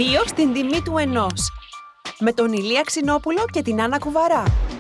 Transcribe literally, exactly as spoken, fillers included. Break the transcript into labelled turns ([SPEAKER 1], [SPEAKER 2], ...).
[SPEAKER 1] Δύο στην τιμή του ενός. Με τον Ηλία Ξινόπουλο και την Άννα Κουβαρά.